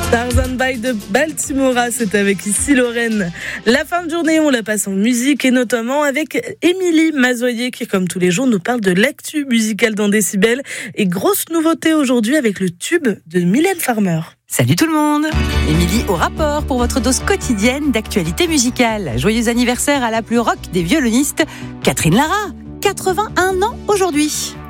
Tarzan by de Baltimora, c'est avec ici Lorraine. La fin de journée, on la passe en musique et notamment avec Émilie Mazoyer qui, comme tous les jours, nous parle de l'actu musicale dans Décibel. Et grosse nouveauté aujourd'hui avec le tube de Mylène Farmer. Salut tout le monde, Émilie au rapport pour votre dose quotidienne d'actualité musicale. Joyeux anniversaire à la plus rock des violonistes, Catherine Lara, 81 ans aujourd'hui.